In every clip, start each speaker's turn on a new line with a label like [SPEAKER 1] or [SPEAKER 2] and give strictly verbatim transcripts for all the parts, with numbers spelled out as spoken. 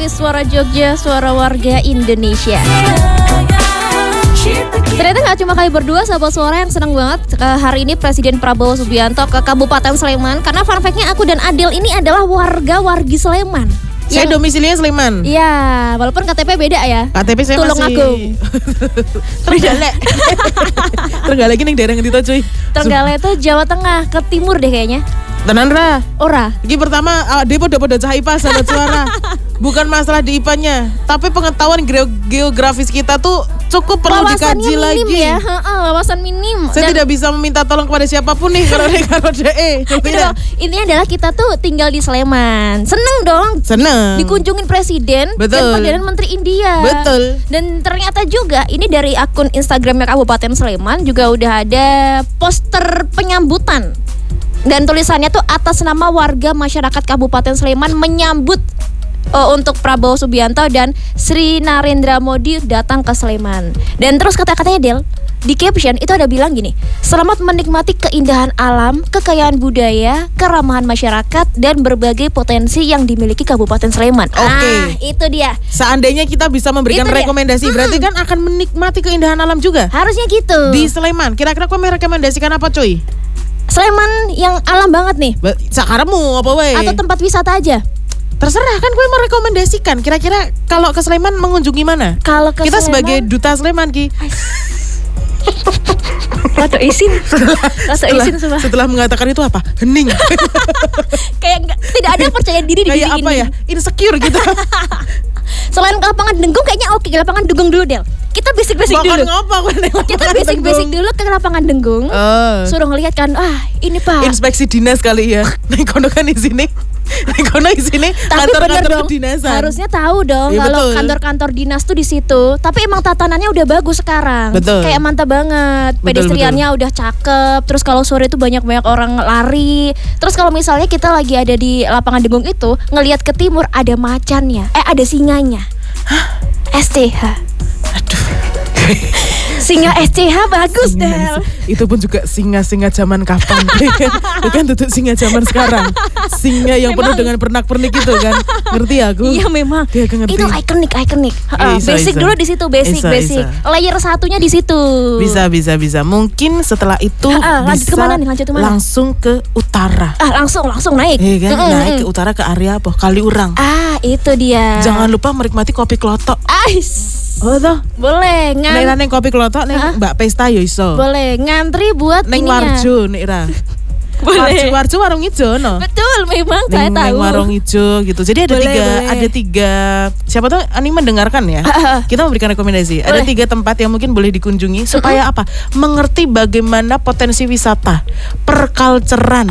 [SPEAKER 1] Wis Suara Jogja, suara warga Indonesia. Ternyata gak cuma kami berdua sahabat suara yang senang banget uh, hari ini Presiden Prabowo Subianto ke Kabupaten Sleman. Karena fun fact-nya aku dan Adel ini adalah warga-wargi Sleman.
[SPEAKER 2] Saya yang... domisilinya Sleman.
[SPEAKER 1] Iya, walaupun K T P beda ya.
[SPEAKER 2] K T P saya
[SPEAKER 1] Tulung
[SPEAKER 2] masih
[SPEAKER 1] Agung.
[SPEAKER 2] Trenggalek. Trenggalek ini daerah yang cuy.
[SPEAKER 1] Trenggalek itu Jawa Tengah, ke timur deh kayaknya.
[SPEAKER 2] Tenan ra.
[SPEAKER 1] Ora.
[SPEAKER 2] Ini pertama uh, dia pada cah I P A sahabat suara. Bukan masalah di I P A-nya, tapi pengetahuan geografis kita tuh cukup perlu
[SPEAKER 1] wawasannya
[SPEAKER 2] dikaji
[SPEAKER 1] minim
[SPEAKER 2] lagi.
[SPEAKER 1] Ya, Heeh, wawasan minim.
[SPEAKER 2] Saya
[SPEAKER 1] Dan
[SPEAKER 2] tidak bisa meminta tolong kepada siapapun nih kalau dia kalau de.
[SPEAKER 1] Intinya adalah kita tuh tinggal di Sleman. Seneng dong.
[SPEAKER 2] Seneng.
[SPEAKER 1] Dikunjungin presiden
[SPEAKER 2] Betul.
[SPEAKER 1] dan Perdana Menteri India.
[SPEAKER 2] Betul.
[SPEAKER 1] Dan ternyata juga ini dari akun Instagramnya Kabupaten Sleman juga udah ada poster penyambutan. Dan tulisannya tuh atas nama warga masyarakat Kabupaten Sleman menyambut Uh, untuk Prabowo Subianto dan Sri Narendra Modi datang ke Sleman. Dan terus kata-katanya Del, di caption itu ada bilang gini: selamat menikmati keindahan alam, kekayaan budaya, keramahan masyarakat, dan berbagai potensi yang dimiliki Kabupaten Sleman. Oke,
[SPEAKER 2] okay.
[SPEAKER 1] Ah, itu dia.
[SPEAKER 2] Seandainya kita bisa memberikan
[SPEAKER 1] Itu
[SPEAKER 2] rekomendasi,
[SPEAKER 1] dia.
[SPEAKER 2] berarti kan akan menikmati keindahan alam juga.
[SPEAKER 1] Harusnya gitu.
[SPEAKER 2] Di Sleman, kira-kira kau merekomendasikan apa cuy?
[SPEAKER 1] Sleman yang alam banget nih.
[SPEAKER 2] Sakaremu apa weh?
[SPEAKER 1] Atau tempat wisata aja?
[SPEAKER 2] Terserah, kan gue merekomendasikan. Kira-kira kalau ke Sleman mengunjungi mana?
[SPEAKER 1] Kalau ke
[SPEAKER 2] kita
[SPEAKER 1] Sleman,
[SPEAKER 2] sebagai duta Sleman Ki.
[SPEAKER 1] Rasa izin. Rasa izin
[SPEAKER 2] setelah, setelah mengatakan itu apa? Hening.
[SPEAKER 1] Kayak gak, tidak ada percaya diri di diri
[SPEAKER 2] kayak apa
[SPEAKER 1] ini.
[SPEAKER 2] ya? Insecure gitu.
[SPEAKER 1] Selain ke lapangan Denggung kayaknya oke, ke lapangan Dugong dulu Del. Kita basic-basic dulu.
[SPEAKER 2] Ngapa,
[SPEAKER 1] kita basic-basic dulu ke lapangan Denggung. Uh. Suruh ngelihat kan, ah ini Pak.
[SPEAKER 2] Inspeksi dinas kali ya. Nih kono kan di sini. Nih kono di sini kantor-kantor kedinasan.
[SPEAKER 1] Harusnya tahu dong ya, kalau kantor-kantor dinas tuh di situ. Tapi emang tatanannya udah bagus sekarang. Betul. Kayak mantap banget. Pedestriannya udah cakep. Terus kalau sore itu banyak-banyak orang lari. Terus kalau misalnya kita lagi ada di lapangan Denggung itu, ngelihat ke timur ada macannya. Eh ada singanya. Hah? S T H. Aduh. Singa S C H bagus Del.
[SPEAKER 2] Itu pun juga singa-singa zaman kapan. Bukan tutup singa zaman sekarang. Singa yang memang penuh dengan pernak-pernik itu kan. Ngerti aku?
[SPEAKER 1] Iya memang.
[SPEAKER 2] Ya,
[SPEAKER 1] itu ikonik ikonik. Uh,
[SPEAKER 2] isa,
[SPEAKER 1] basic
[SPEAKER 2] isa.
[SPEAKER 1] dulu di situ, basic
[SPEAKER 2] isa,
[SPEAKER 1] basic.
[SPEAKER 2] Isa.
[SPEAKER 1] Layer satunya di situ.
[SPEAKER 2] Bisa bisa bisa. Mungkin setelah itu
[SPEAKER 1] uh,
[SPEAKER 2] bisa
[SPEAKER 1] kemana nih? Lanjut kemana?
[SPEAKER 2] Langsung ke utara.
[SPEAKER 1] Ah langsung langsung naik.
[SPEAKER 2] Iya kan?
[SPEAKER 1] Mm-mm.
[SPEAKER 2] Naik ke utara ke area apa? Kaliurang.
[SPEAKER 1] Ah itu dia.
[SPEAKER 2] Jangan lupa menikmati kopi klotok.
[SPEAKER 1] Ais.
[SPEAKER 2] Oh toh?
[SPEAKER 1] Boleh
[SPEAKER 2] ngan. Nek neng kopi klotok neng uh-huh. Mbak Pesta yo iso.
[SPEAKER 1] Boleh ngantri buat
[SPEAKER 2] neng
[SPEAKER 1] ininya.
[SPEAKER 2] Warjo nek ra.
[SPEAKER 1] Boleh.
[SPEAKER 2] Warjo, warjo warung ijo no.
[SPEAKER 1] Betul, memang
[SPEAKER 2] neng,
[SPEAKER 1] saya tahu.
[SPEAKER 2] Neng warung ijo gitu. Jadi ada boleh, tiga,
[SPEAKER 1] boleh.
[SPEAKER 2] ada tiga. Siapa tahu ani mendengarkan ya. Uh-huh. Kita memberikan rekomendasi. Boleh. Ada tiga tempat yang mungkin boleh dikunjungi supaya uh-huh. apa? Mengerti bagaimana potensi wisata, perkalceran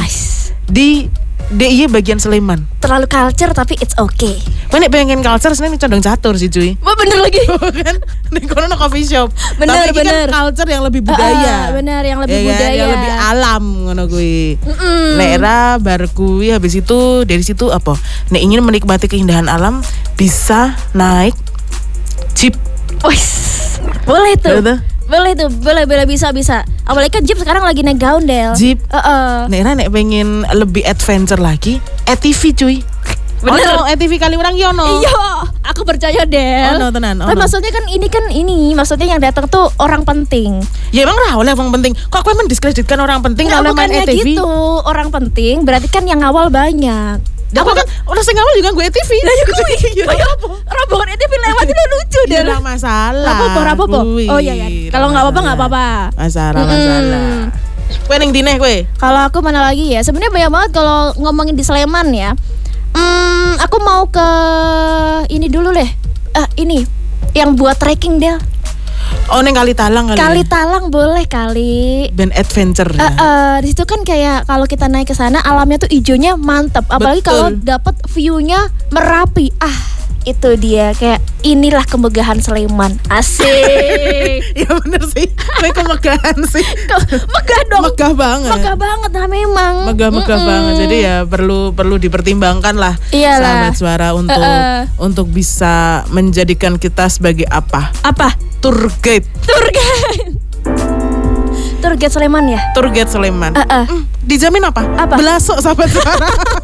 [SPEAKER 2] di D I Y bagian Sleman.
[SPEAKER 1] Terlalu culture tapi it's okay.
[SPEAKER 2] Mana pengen culture sebenarnya condong catur sih cuy.
[SPEAKER 1] Wah bener lagi.
[SPEAKER 2] Kan di kono coffee shop.
[SPEAKER 1] Bener
[SPEAKER 2] tapi
[SPEAKER 1] bener.
[SPEAKER 2] Kan culture yang lebih budaya.
[SPEAKER 1] Uh, bener yang lebih
[SPEAKER 2] ya,
[SPEAKER 1] budaya.
[SPEAKER 2] Yang lebih alam ngono kuwi. Lera bar kuwi habis itu dari situ apa? Nek ingin menikmati keindahan alam bisa naik jeep.
[SPEAKER 1] Wih, boleh tuh.
[SPEAKER 2] Betul?
[SPEAKER 1] Boleh tuh, boleh, boleh, bisa, bisa. Apalagi kan Jeep sekarang lagi naik gaun Del.
[SPEAKER 2] Jeep.
[SPEAKER 1] Uh-uh.
[SPEAKER 2] Nek nek pengen lebih adventure lagi, A T V cuy.
[SPEAKER 1] Bener.
[SPEAKER 2] Oh no, A T V Kaliurang yo no.
[SPEAKER 1] Iya, aku percaya Del.
[SPEAKER 2] Oh no, tenan. Oh,
[SPEAKER 1] tapi
[SPEAKER 2] no.
[SPEAKER 1] maksudnya kan ini kan ini, maksudnya yang datang tuh orang penting.
[SPEAKER 2] Ya emang lah oleh orang penting. Kok aku mendiskreditkan orang penting
[SPEAKER 1] kalau
[SPEAKER 2] main A T V?
[SPEAKER 1] Gitu, orang penting berarti kan yang awal banyak.
[SPEAKER 2] Aku kan orang sing awal juga gue A T V.
[SPEAKER 1] Lah juga iya. apa? Rombongan A T V lewat itu lucu deh.
[SPEAKER 2] Tidak masalah.
[SPEAKER 1] Apa apa apa? Oh iya ya. Kalau enggak apa-apa enggak apa-apa.
[SPEAKER 2] Masalah masalah. Kowe ning dineh kowe?
[SPEAKER 1] Kalau aku mana lagi ya? Sebenarnya banyak banget kalau ngomongin di Sleman ya. Hmm, aku mau ke ini dulu deh. Ah, ini yang buat trekking Del.
[SPEAKER 2] Oh neng Kali Talang kali.
[SPEAKER 1] Kali Talang boleh kali.
[SPEAKER 2] Band adventure.
[SPEAKER 1] Uh, uh, di situ kan kayak kalau kita naik ke sana alamnya tuh hijaunya mantep. Apalagi kalau dapat view-nya Merapi. Ah, itu dia kayak inilah kemegahan Sleman. Asik.
[SPEAKER 2] Ya bener sih. Kayak kemegahan sih.
[SPEAKER 1] Megah dong.
[SPEAKER 2] Megah banget.
[SPEAKER 1] Megah banget lah memang.
[SPEAKER 2] Megah-megah mm-mm. banget. Jadi ya perlu perlu dipertimbangkan lah.
[SPEAKER 1] Iyalah.
[SPEAKER 2] Sahabat suara untuk uh, uh. untuk bisa menjadikan kita sebagai apa?
[SPEAKER 1] Apa?
[SPEAKER 2] Tour guide.
[SPEAKER 1] Tour guide. Tour guide Sleman ya?
[SPEAKER 2] Tour guide Sleman.
[SPEAKER 1] Uh, uh.
[SPEAKER 2] Mm, dijamin apa?
[SPEAKER 1] Apa?
[SPEAKER 2] Belasok sahabat suara.